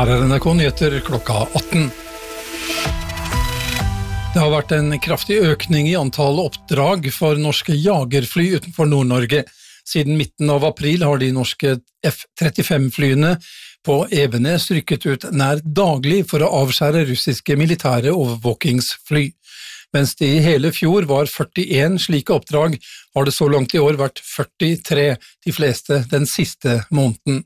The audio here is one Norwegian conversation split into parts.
Her NRK Nyheter klokka 18. Det har vært en kraftig økning i antallet oppdrag for norske jagerfly utenfor Nord-Norge. Siden midten av april har de norske F-35-flyene på Evenes rykket ut nær daglig for å avskjære russiske militære overvåkingsfly. Mens det i hele fjor var 41 slike oppdrag, har det så langt i år vært 43, de fleste den siste måneden.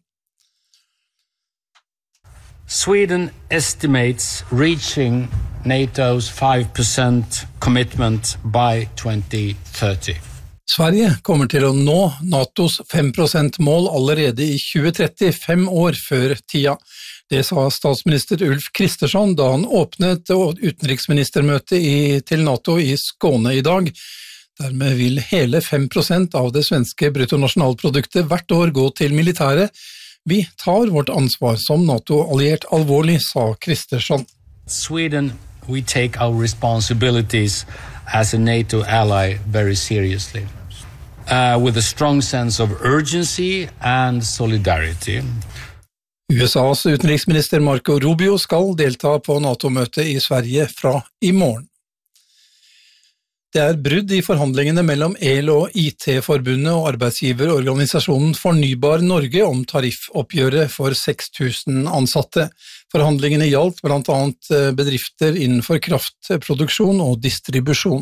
Sweden estimates reaching NATO's 5% commitment by 2030. Sverige kommer til å nå NATOs 5% mål allerede i 2030, 5 år før tida. Det sa statsminister Ulf Kristersson da han åpnet utenriksministermøtet til NATO i Skåne i dag. Dermed vil hele 5% av det svenske bruttonasjonalproduktet hvert år gå til militæret. Vi tar vårt ansvar som NATO-alliert alvorlig, sa Kristersson. Sweden, we take our responsibilities as a NATO ally very seriously, with a strong sense of urgency and solidarity. USAs utenriksminister Marco Rubio skal delta på NATO-møtet i Sverige fra i morgen. Det er brudd i forhandlingene mellom EL og IT-forbundet og arbeidsgiverorganisasjonen Fornybar Norge om tariffoppgjøret for 6000 ansatte. Forhandlingene gjaldt blant annet bedrifter innenfor kraftproduksjon og distribusjon.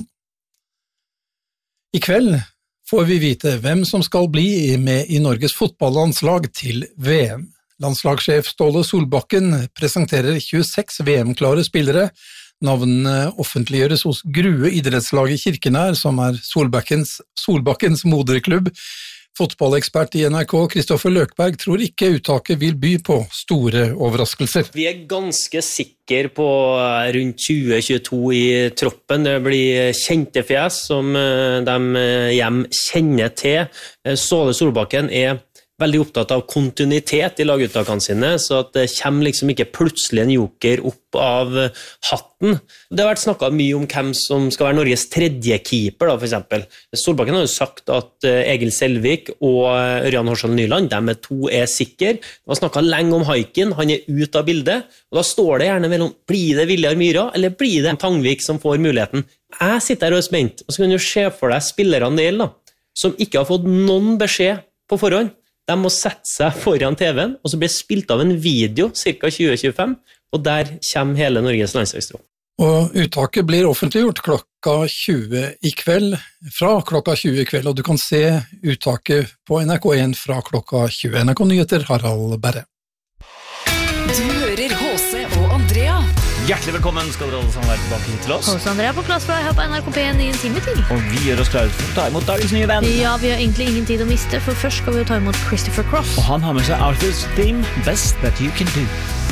I kveld får vi vite hvem som skal bli med i Norges fotballandslag til VM. Landslagssjef Ståle Solbakken presenterer 26 VM-klare spillere. Navnene offentliggjøres hos Grue idrettslag i Kirkenær, som er Solbakkens moderklubb. Fotballekspert i NRK, Kristoffer Løkberg, tror ikke uttaket vil by på store overraskelser. Vi er ganske sikre på rundt 2022 i troppen. Det blir kjente fjes som de hjem kjenner til. Ståle Solbakken er veldig opptatt av kontinuitet i laguttakene sine, så at det kommer liksom ikke plutselig en joker opp av hatten. Det har vært snakket mye om hvem som skal være Norges tredje keeper, da, for eksempel. Solbakken har jo sagt at Egil Selvik og Ørjan Horsdal Nyland, de to er sikre. Det har snakket lenge om Haiken, han er ute av bildet, og da står det gjerne mellom, blir det Viljar Myhra, eller blir det Tangvik som får muligheten? Jeg sitter her og er spent, og så kan du se for deg spillerne det gjelder, som ikke har fått noen beskjed på forhånd. De må sette seg foran TV-en, og så blir spilt av en video, ca. 2025, og der kommer hele Norges landslagstropp. Og uttaket blir offentliggjort klokka 20 i kveld, fra klokka 20 i kveld, og du kan se uttaket på NRK1 fra klokka 20. NRK Nyheter, Harald Berre. Du hører H.C. og Andrea. Hjertelig velkommen skal dere alle sammen være tilbake til oss. H.C. Andrea på plass for her på NRK P1 i en time til. Og vi gjør oss klare for å ta imot dagens nye venn. Ja, vi har egentlig ingen tid å miste, for først skal vi ta imot Christopher Cross. Og han har med seg Arthur's theme, Best That You Can Do.